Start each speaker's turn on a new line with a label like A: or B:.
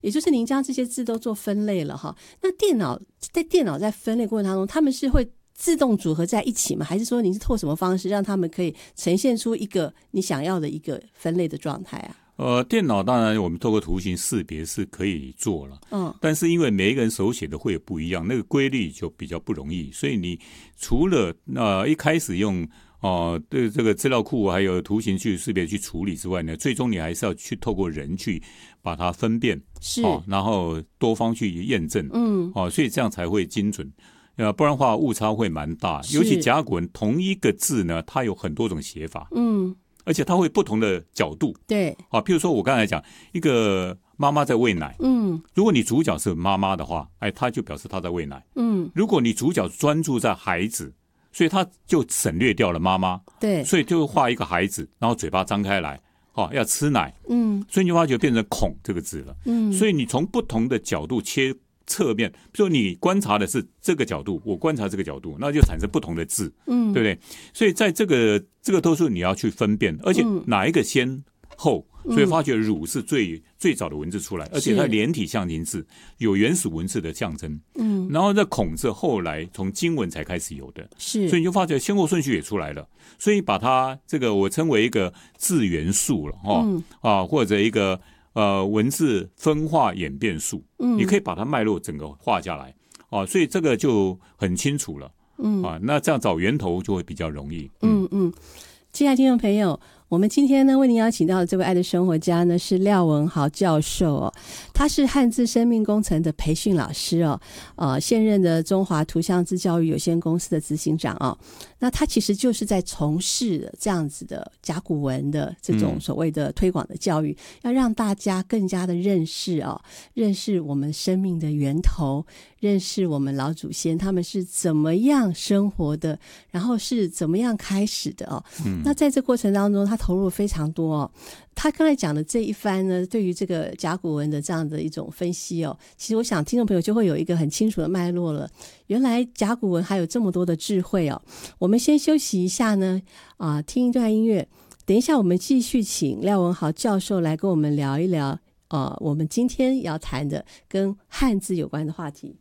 A: 也就是您将这些字都做分类了哈。那电脑在分类过程当中，他们是会自动组合在一起吗？还是说您是透过什么方式让他们可以呈现出一个你想要的一个分类的状态啊？
B: 电脑当然我们透过图形识别是可以做了，但是因为每一个人手写的会有不一样，那个规律就比较不容易，所以你除了一开始用对这个资料库还有图形去识别去处理之外呢，最终你还是要去透过人去把它分辨，
A: 是，
B: 然后多方去验证，所以这样才会精准。不然的话误差会蛮大，尤其甲骨文同一个字呢，它有很多种写法，而且它会不同的角度，
A: 对，
B: 譬如说我刚才讲一个妈妈在喂奶，如果你主角是妈妈的话，它就表示她在喂奶，如果你主角专注在孩子，所以他就省略掉了妈妈，
A: 对，所
B: 以就画一个孩子，然后嘴巴张开来，要吃奶，所以你就发觉变成孔这个字了，所以你从不同的角度切侧面，比如说你观察的是这个角度，我观察这个角度，那就产生不同的字，对不对？所以在这个都是你要去分辨，而且哪一个先后，所以发觉儒是最早的文字出来，而且它连体象形字有原始文字的象征，然后这孔字后来从经文才开始有的，
A: 是，
B: 所以你就发觉先后顺序也出来了，所以把它这个我称为一个字元素了，或者一个文字分化演变术，你可以把它脉络整个画下来，所以这个就很清楚了，那这样找源头就会比较容易。
A: 亲爱的听众朋友，我们今天呢为您邀请到的这位爱的生活家呢是廖文豪教授他是汉字生命工程的培训老师现任的中华图像字教育有限公司的执行长那他其实就是在从事这样子的甲骨文的这种所谓的推广的教育，要让大家更加的认识我们生命的源头，认识我们老祖先他们是怎么样生活的，然后是怎么样开始的那在这过程当中他投入非常多他刚才讲的这一番呢，对于这个甲骨文的这样的一种分析其实我想听众朋友就会有一个很清楚的脉络了。原来甲骨文还有这么多的智慧我们先休息一下呢听一段音乐，等一下我们继续请廖文豪教授来跟我们聊一聊我们今天要谈的跟汉字有关的话题。